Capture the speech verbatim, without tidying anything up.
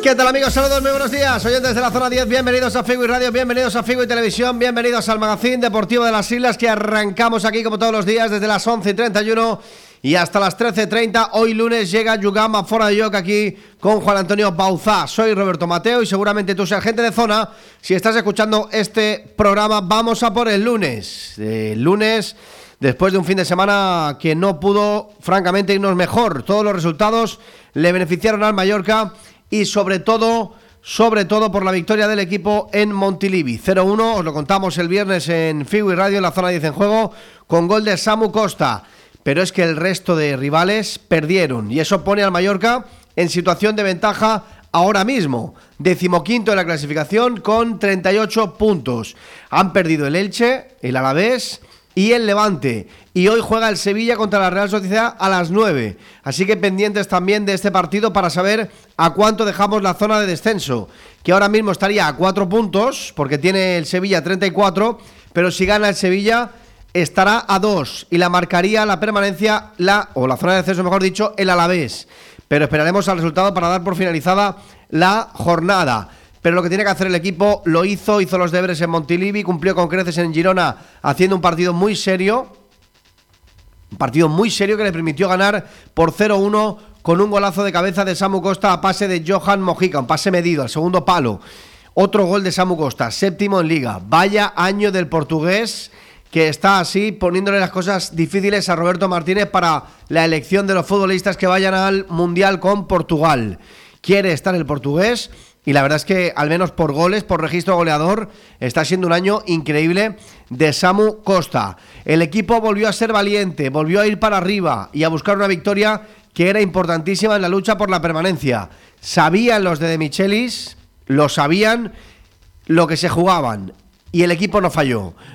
¿Qué tal, amigos? Saludos, muy buenos días. Oyentes de la zona diez, bienvenidos a Figo y Radio, bienvenidos a Figo y Televisión, bienvenidos al Magazín Deportivo de las Islas, que arrancamos aquí como todos los días desde las once y treinta y uno y hasta las trece y treinta. Hoy lunes llega Yugama Fora de Yoc aquí con Juan Antonio Bauzá. Soy Roberto Mateo y seguramente tú seas gente de zona. Si estás escuchando este programa, vamos a por el lunes. El lunes, después de un fin de semana que no pudo, francamente, irnos mejor. Todos los resultados le beneficiaron al Mallorca y sobre todo, sobre todo por la victoria del equipo en Montilivi. cero uno, os lo contamos el viernes en Figo y Radio, en la zona diez en juego, con gol de Samu Costa. Pero es que el resto de rivales perdieron y eso pone al Mallorca en situación de ventaja ahora mismo. Decimoquinto en la clasificación con treinta y ocho puntos. Han perdido el Elche, el Alavés y el Levante. Y hoy juega el Sevilla contra la Real Sociedad a las nueve. Así que pendientes también de este partido para saber a cuánto dejamos la zona de descenso, que ahora mismo estaría a cuatro puntos, porque tiene el Sevilla treinta y cuatro, pero si gana el Sevilla estará a dos y la marcaría la permanencia, la o la zona de descenso, mejor dicho, el Alavés. Pero esperaremos al resultado para dar por finalizada la jornada. Pero lo que tiene que hacer el equipo lo hizo, hizo los deberes en Montilivi, cumplió con creces en Girona, haciendo un partido muy serio, un partido muy serio que le permitió ganar por cero uno con un golazo de cabeza de Samu Costa a pase de Johan Mojica, un pase medido al segundo palo. Otro gol de Samu Costa, séptimo en Liga. Vaya año del portugués, que está así poniéndole las cosas difíciles a Roberto Martínez para la elección de los futbolistas que vayan al Mundial con Portugal. Quiere estar el portugués y la verdad es que, al menos por goles, por registro goleador, está siendo un año increíble de Samu Costa. El equipo volvió a ser valiente, volvió a ir para arriba y a buscar una victoria que era importantísima en la lucha por la permanencia. Sabían los de De Michelis, lo sabían, lo que se jugaban. Y el equipo no falló.